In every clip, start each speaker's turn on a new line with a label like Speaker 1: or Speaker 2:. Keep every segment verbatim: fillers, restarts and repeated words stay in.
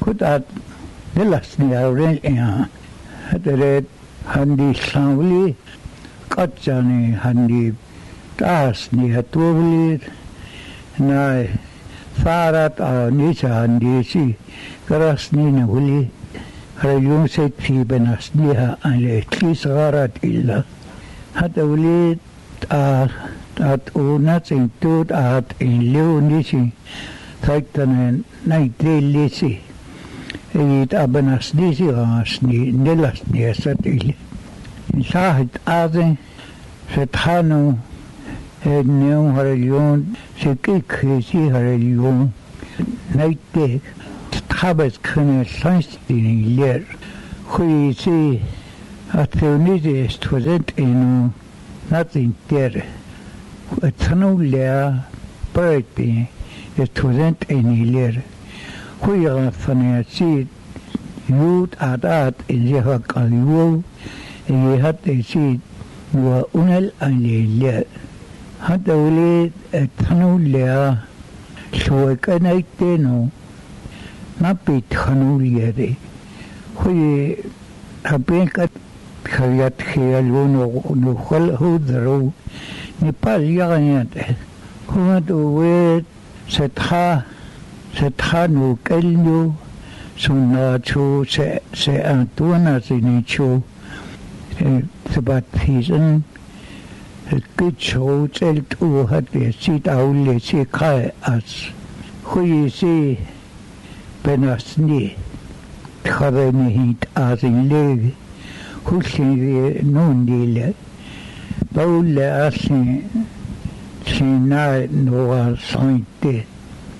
Speaker 1: kutat delas ni auren ya hadere handi sawli katjani handi tas ni hatuli na farat a nicha handi si karas ni na huli rayung se fi benas niha ale tlisarat illa hadawli a at unat in tut at in leonisi taiktanen naitelisi it abanas disi asni nelas niasatil sahit aden sethano edneu harelion sekikisi harelion naite tabas kene sanstin ler khuisi atfeunide student inu nothing there Tanulea Bertie is student in Hilir. We are fancy youth at art in the Hakalu, and we had a seat were unel and Hilir. Had the way a Tanulea, so a canite no, not be Tanuliere. We have been cut Kayat Hialuno, no hold the road. Nepal yaganyat kuma we setha setha no kelno suna chu se se antuna sinichu se bat season good show tel tu hat si taule si khai as hui si benasni khaveni hit azin le hushi no nile Paul asli sina noa sainte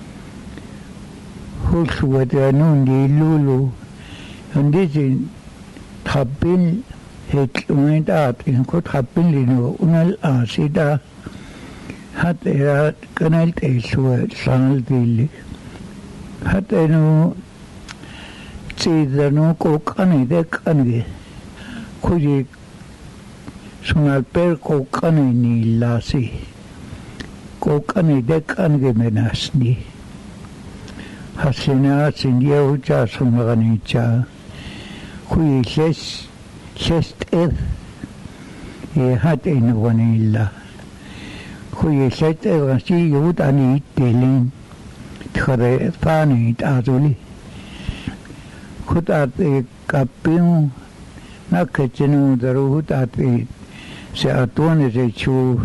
Speaker 1: hulsuwada nundi lulu andizin tabin hetluent at in ko tabin lino unal asida hat era kanal tesu sanal dili hat eno chidano ko kanide kange kuji Sunal per kokane ni lasi kokane de kange menasni hasina sindia ucha sunagani cha kui ses sest ef e hat in vanilla kui set evasi yutani telin khare fani azuli khutat e kapin nakachenu daru hutat se atone se chu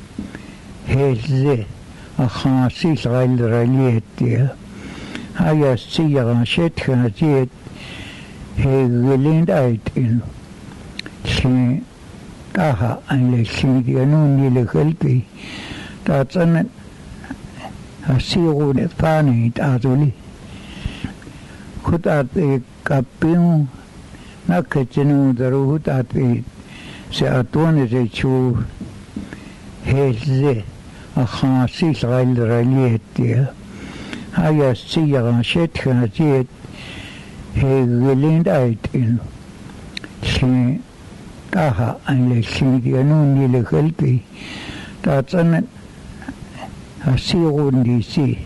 Speaker 1: heze a khasi sgal raliete haya siya shet khajet he gelindait in shi taha an le shi dianu ni le khalti ta tsan asiru ne fani azuli khutat e kapin nakachenu daru hutat se atone se chu heze a khasi sgal raliete haya siya shet khajet he gelindait in shi taha an le shi dianu ni le khalti ta tsan asiru ni si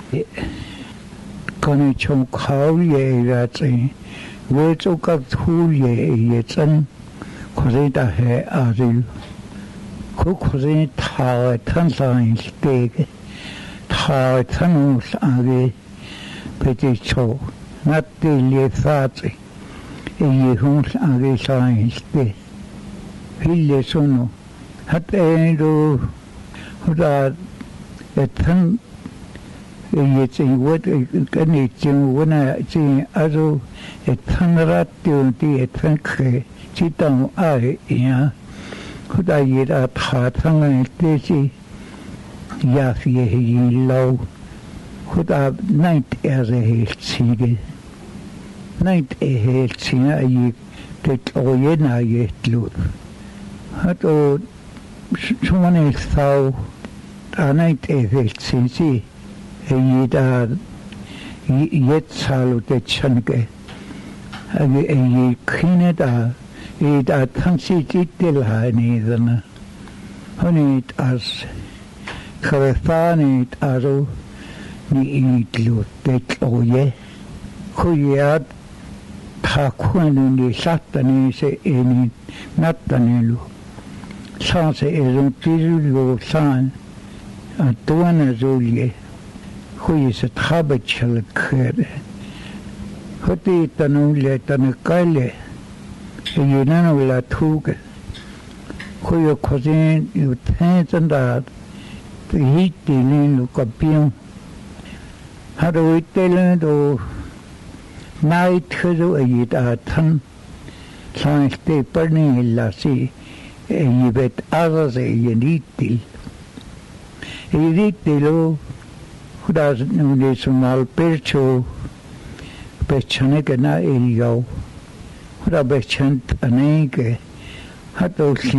Speaker 1: kani chong khau ye ra tsin we chu ka thu ye ye tsan Kuzita he azil, kukuzi tawa tansan stege, tawa tanus age, peti cho, natti le fati, e yehuns age sain ste. Hille sono, hat endo, huda, etan, e yetsin wet, kani tsin wana tsin azo, etan ratti unti etan khe, Chitang ai ya kuda yira tha thang te si ya fi hi lo kuda night er he sige night e he sina yi te oye na ye tlu hato sumane sau ta night e he si si e da yet salu te chanke age e khine da It at Hansi Titil Hanidana. Honit as Karefani Aro ni Itlu Tek Oye. Kuyat Takuanuni Satani se eni Natanelu. Sans un tirulo san a tuana zulie. Kui is het habitchel kere. Hoti tanule tanakale. Je nano la tuge. Kui je cousin you ten dat. De heat die lino kapion. Hadden we tellen door night gezo en je dat tan. Zijn steperning lassie. En je weet alles en je niet til. En je niet til. Hoe dat het nu niet zomaar percho. Bechane ke na eliao. Hoe dat bechant aneke. Had ook